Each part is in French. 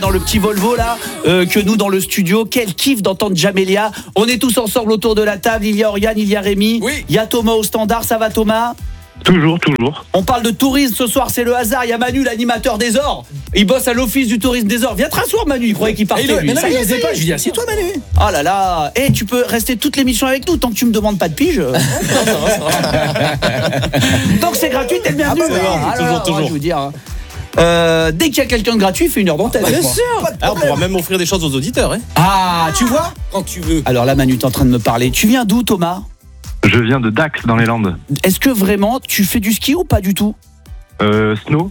Dans le petit Volvo là, que nous dans le studio. Quel kiff d'entendre Jamélia. On est tous ensemble autour de la table. Il y a Oriane, il y a Rémi, Oui. il y a Thomas au standard. Ça va Thomas ? Toujours. On parle de tourisme ce soir, c'est le hasard. Il y a Manu, l'animateur des Ors. Il bosse à l'office du tourisme des Ors. Viens te rasseoir Manu, il croyait qu'il partait lui. Mais non, il osait pas. Je lui dis, assieds-toi, Manu. Oh là là. Et tu peux rester toute l'émission avec nous tant que tu me demandes pas de pige. Tant que c'est gratuit, t'es le bienvenu. Toujours. Je vous dire. Hein. Dès qu'il y a quelqu'un de gratuit, il fait 1 heure d'antenne. Bien sûr. On pourra même offrir des choses aux auditeurs. Ah, tu vois ? Quand tu veux. Alors là, Manu, t'es en train de me parler. Tu viens d'où, Thomas ? Je viens de Dax dans les Landes. Est-ce que vraiment tu fais du ski ou pas du tout ? Snow ?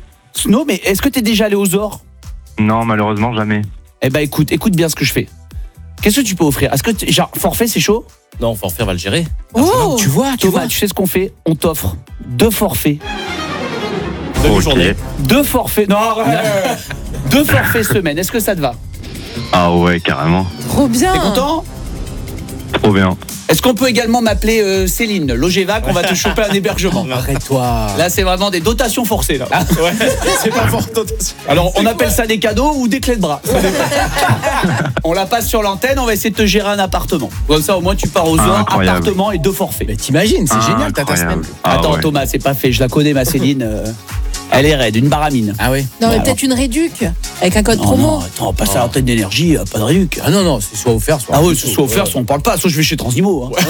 Snow, mais est-ce que t'es déjà allé aux Ors ? Non, malheureusement jamais. Eh ben écoute bien ce que je fais. Qu'est-ce que tu peux offrir ? Est-ce que genre forfait c'est chaud ? Non, forfait, on va le gérer. Oh, tu vois, Thomas, tu sais ce qu'on fait ? On t'offre 2 forfaits. Demi-journée. 2 forfaits. Non, arrête. 2 forfaits semaine. Est-ce que ça te va ? Ah ouais, carrément. Trop bien. T'es content ? Trop bien. Est-ce qu'on peut également m'appeler Céline Logevac ? On va te choper un hébergement. Arrête-toi. Là, c'est vraiment des dotations forcées là. Ouais, c'est pas fort. Alors, on appelle ça des cadeaux ou des clés de bras. On la passe sur l'antenne, on va essayer de te gérer un appartement. Comme ça, au moins, tu pars aux Ors, Incroyable. appartement et 2 forfaits. Mais t'imagines, c'est génial, t'as ta semaine. Incroyable. Ah Attends, ouais. Thomas, c'est pas fait. Je la connais, ma Céline. Elle est raide, une baramine. Ah ouais. Non, mais Alors. peut-être une réduc avec un code Non, promo. non, attends, passe à l'antenne d'énergie, pas de réduc. Ah non, c'est soit offert, soit. Ah oui, soit offert, soit on parle pas, soit je vais chez Transimo. Hein.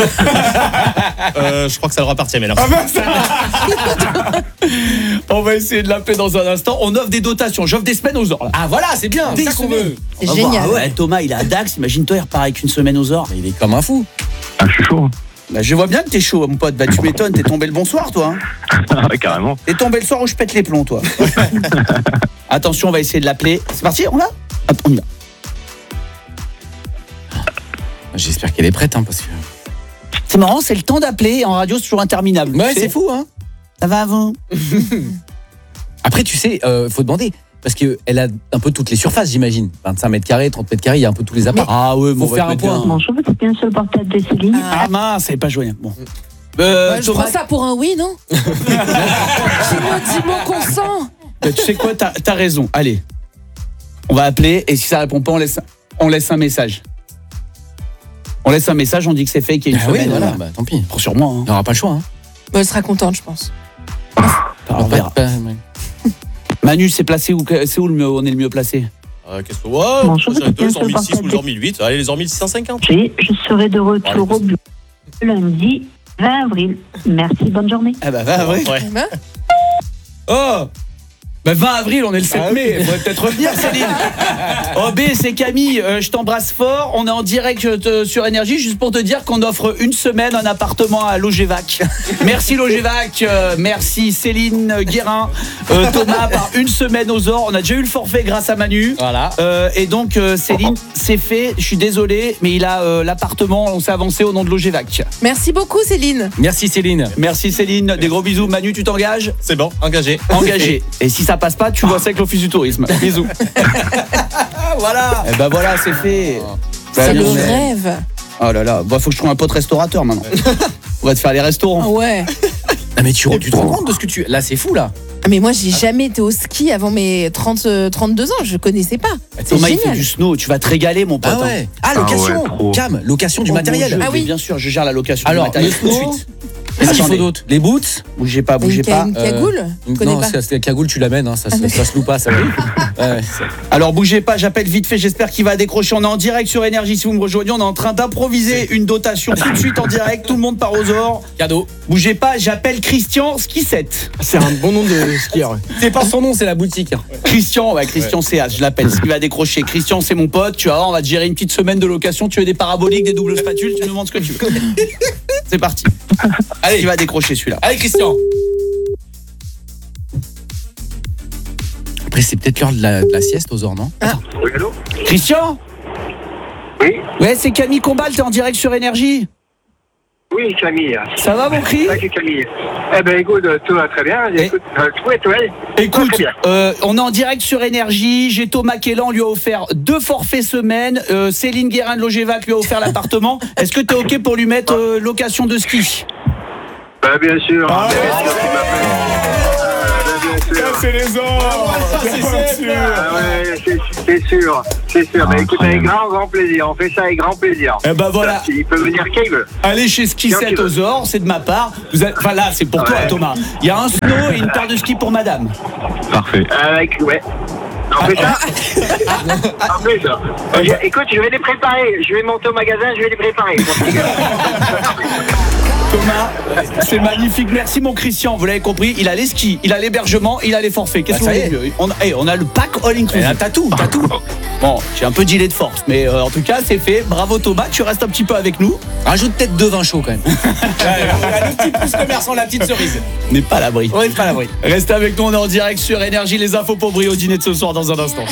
Je crois que ça leur appartient maintenant. On va essayer de l'appeler dans un instant. On offre des dotations, j'offre des semaines aux Ors. Là. Ah voilà, c'est bien, Des c'est ça qu'on semaines. veut. C'est On va voir. génial. Ah ouais, Thomas, il est à Dax, imagine-toi, il repart avec une semaine aux Ors. Il est comme un fou. Ah, je suis chaud. Bah, je vois bien que t'es chaud, mon pote. Bah, tu m'étonnes, t'es tombé le bonsoir, toi. Hein. Ah ouais, carrément. T'es tombé le soir où je pète les plombs, toi. Attention, on va essayer de l'appeler. C'est parti, on l'a ? Hop, on y va. J'espère qu'elle est prête, parce que. C'est marrant, c'est le temps d'appeler. En radio, c'est toujours interminable. Ouais, Tu sais. c'est fou, hein. Ça va avant ? Après, tu sais, faut demander. Parce qu'elle a un peu toutes les surfaces, j'imagine. 25 mètres carrés, 30 mètres carrés, il y a un peu tous les apparts. Ah ouais, Faut faire un point. Bonjour, c'est bien sur le portable de Céline. Ah mince, c'est pas joignable. Bon. Ouais, je Thomas, prends ça pour un oui, non? Dis-moi qu'on sent. tu sais quoi, t'as raison. Allez, on va appeler et si ça répond pas, on laisse un message. On laisse un message, on dit que c'est fake et une Ah oui, semaine. voilà, bah tant pis. Prends sur moi. Hein. On n'aura pas le choix, hein. Bon, elle sera contente, je pense. On verra. Manu, c'est placé où? C'est où on est le mieux placé? Qu'est-ce que. Ouais, Bonjour, les c'est Ormi 6 bien ou les Ormi 8. Allez, les Ormi 650. Je serai de retour au bureau lundi 20 avril. Merci, bonne journée. Ah bah 20 avril. Ouais. Eh ben, Oh bah 20 avril, on est le 7 mai. Il faudrait peut-être revenir, Céline. Oh B, c'est Camille. Je t'embrasse fort. On est en direct sur Énergie juste pour te dire qu'on offre une semaine un appartement à Logevac. Merci Logevac. Merci Céline Guérin. Thomas, par une semaine aux Ors. On a déjà eu le forfait grâce à Manu. Voilà. Et donc Céline, c'est fait. Je suis désolé, mais il a l'appartement. On s'est avancé au nom de Logevac. merci beaucoup, Céline. Merci Céline. Merci Céline. Des gros bisous. Manu, tu t'engages? C'est bon, engagé. Engagé. Et si ça passe pas, tu vois ça avec l'office du tourisme. Bisous. Voilà. Eh ben voilà, c'est fait. C'est le Bah, rêve. Oh là là, faut que je trouve un pote restaurateur maintenant. On va te faire les Ah restaurants. ouais. Ah, mais tu te rends compte de ce que tu. Là, c'est fou, là. Ah, mais moi, j'ai jamais été au ski avant mes 32 ans. Je connaissais pas. C'est Thomas, il fait génial. du snow. Tu vas te régaler, mon pote. Ah hein. ouais. Ah, location. Ah ouais, trop. Cam, location du Oh, matériel. mon Dieu, Ah mais oui. bien sûr, je gère la location Alors, du matériel le tout de snow. suite. Qu'est-ce qu'il faut Attendez. d'autre? Les boots. Bougez pas. Une cagoule. Je connais Non, pas. c'est la cagoule, tu l'amènes, hein, ça se loue pas, ça va. Ouais. Alors bougez pas, j'appelle vite fait, j'espère qu'il va décrocher. On est en direct sur Énergie, si vous me rejoignez, on est en train d'improviser une dotation tout de suite en direct, tout le monde part aux Ors. Cadeau. Bougez pas, j'appelle Christian Skissette. C'est un bon nom de skieur. C'est pas son nom, c'est la boutique. Christian CH, je l'appelle, il va décrocher. Christian, c'est mon pote, tu vas voir, on va te gérer une petite semaine de location, tu veux des paraboliques, des doubles spatules, tu nous demandes ce que tu veux. C'est parti. Allez, il va décrocher celui-là. Allez, Christian. Après, c'est peut-être l'heure de la sieste aux Ors, non? Oui, allô? Christian? Oui. Ouais, c'est Camille Combal, t'es en direct sur Énergie. Oui, Camille. Ça va mon cri? Salut Camille. Eh ben écoute, tout va très bien. Écoute, Écoute, très bien. on est en direct sur Énergie. J'ai Thomas Kellan, lui a offert 2 forfaits semaine. Céline Guérin de Logevac lui a offert l'appartement. Est-ce que t'es OK pour lui mettre location de ski? Bah bien sûr. Bien sûr, tu m'appelles. Bien sûr. c'est les ors. Ah ouais, c'est sûr. Bah écoute, avec grand plaisir. On fait ça avec grand plaisir. Eh ben voilà. Il peut venir qui veut. Allez chez Ski 7 aux Ors, c'est de ma part. Enfin là, c'est pour toi, Thomas. Il y a un snow et une paire de skis pour madame. Parfait. Ouais. On fait ça. On fait ça. Écoute, je vais les préparer. Je vais monter au magasin, je vais les préparer. Thomas, c'est magnifique. Merci mon Christian, vous l'avez compris. Il a les skis, il a l'hébergement, il a les forfaits. Qu'est-ce que vous voulez? On a le pack all inclusive. T'as tout. Bon, j'ai un peu dealé de force, mais en tout cas, c'est fait. Bravo Thomas, tu restes un petit peu avec nous. Rajoute peut-être 2 vins chauds quand même. Le petit pouce commerçant, la petite cerise. On n'est pas à l'abri. On n'est pas à l'abri. Restez avec nous, on est en direct sur Énergie. Les infos pour Brie au dîner de ce soir dans un instant.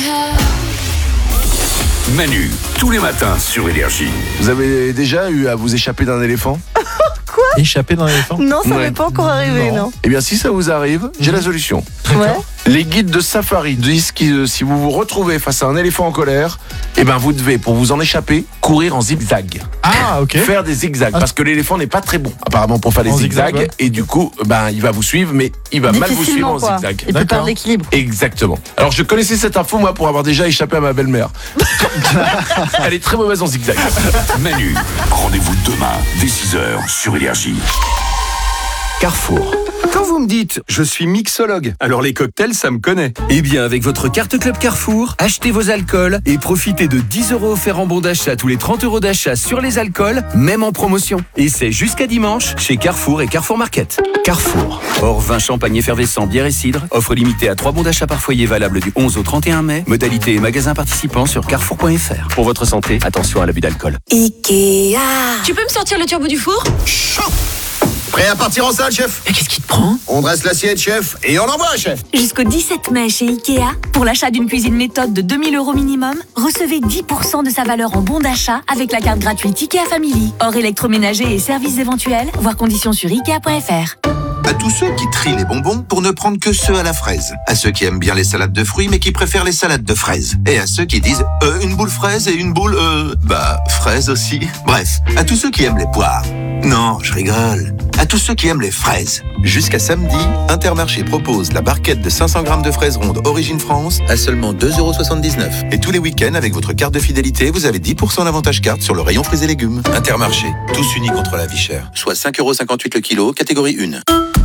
Manu, tous les matins sur Énergie. Vous avez déjà eu à vous échapper d'un éléphant? Échapper dans l'éléphant? Non, ça Ouais. m'est pas encore arrivé, non. Eh bien, si ça vous arrive, j'ai la solution. Ouais. Les guides de safari disent que si vous vous retrouvez face à un éléphant en colère, eh ben vous devez, pour vous en échapper, courir en zigzag. Ah, ok. Faire des zigzags, parce que l'éléphant n'est pas très bon, apparemment, pour faire des En zigzags. zigzag, ouais. Et du coup, il va vous suivre, mais il va mal vous suivre en Difficilement, quoi. zigzag. Il peut D'accord. perdre l'équilibre. Exactement. Alors, je connaissais cette info, moi, pour avoir déjà échappé à ma belle-mère. Elle est très mauvaise en zigzag. Manu, rendez-vous demain dès 6h sur Énergie. Carrefour. Quand vous me dites « je suis mixologue », alors les cocktails, ça me connaît. Eh bien, avec votre carte Club Carrefour, achetez vos alcools et profitez de 10 € offerts en bon d'achat tous les 30 € d'achat sur les alcools, même en promotion. Et c'est jusqu'à dimanche chez Carrefour et Carrefour Market. Carrefour. Hors vin, champagne effervescent, bière et cidre. Offre limitée à 3 bons d'achat par foyer valable du 11 au 31 mai. Modalité et magasins participants sur carrefour.fr. Pour votre santé, attention à l'abus d'alcool. Ikea. Tu peux me sortir le turbo du four? Prêt à partir en salle, chef? Mais qu'est-ce qui te prend? On dresse l'assiette, chef, et on envoie, chef. Jusqu'au 17 mai chez Ikea, pour l'achat d'une cuisine méthode de 2000 € minimum, recevez 10% de sa valeur en bon d'achat avec la carte gratuite Ikea Family. Hors électroménager et services éventuels, voir conditions sur Ikea.fr. À tous ceux qui trient les bonbons pour ne prendre que ceux à la fraise. À ceux qui aiment bien les salades de fruits mais qui préfèrent les salades de fraises. Et à ceux qui disent une boule fraise et une boule fraise aussi. Bref, à tous ceux qui aiment les poires. Non, je rigole. À tous ceux qui aiment les fraises. Jusqu'à samedi, Intermarché propose la barquette de 500 grammes de fraises rondes Origine France à seulement 2,79 €. Et tous les week-ends, avec votre carte de fidélité, vous avez 10% d'avantage carte sur le rayon fruits et légumes. Intermarché, tous unis contre la vie chère. Soit 5,58 € le kilo, catégorie 1.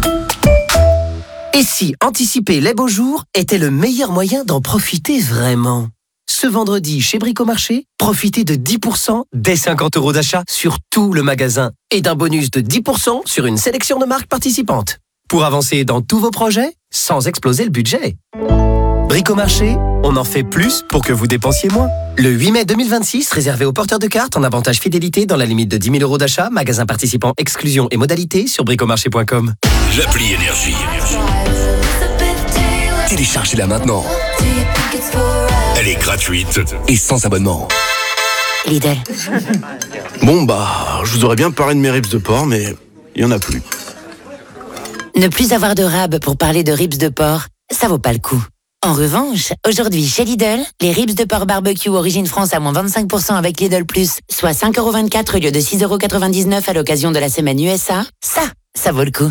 Et si anticiper les beaux jours était le meilleur moyen d'en profiter vraiment? Ce vendredi, chez Bricomarché, profitez de 10% dès 50 € d'achat sur tout le magasin et d'un bonus de 10% sur une sélection de marques participantes. Pour avancer dans tous vos projets, sans exploser le budget. Bricomarché, on en fait plus pour que vous dépensiez moins. Le 8 mai 2026, réservé aux porteurs de cartes en avantage fidélité dans la limite de 10 000 € d'achat, magasin participant, exclusion et modalités sur bricomarché.com. L'appli Énergie. Téléchargez-la maintenant. Elle est gratuite. Et sans abonnement. Lidl. Bon, je vous aurais bien parlé de mes ribs de porc, mais il y en a plus. Ne plus avoir de rab pour parler de ribs de porc, ça vaut pas le coup. En revanche, aujourd'hui chez Lidl, les ribs de porc barbecue Origine France à moins 25% avec Lidl+, soit 5,24 € au lieu de 6,99 € à l'occasion de la semaine USA, ça vaut le coup.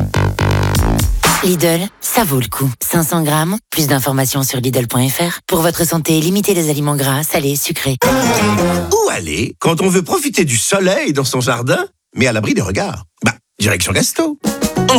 Lidl, ça vaut le coup. 500 grammes, plus d'informations sur Lidl.fr. Pour votre santé, limitez les aliments gras, salés, sucrés. Où aller quand on veut profiter du soleil dans son jardin, mais à l'abri des regards? Direction Gasto.